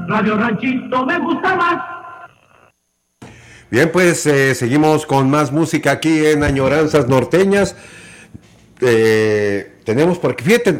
Radio Ranchito me gusta más. Bien, pues seguimos con más música aquí en Añoranzas Norteñas. Tenemos por aquí, fíjate,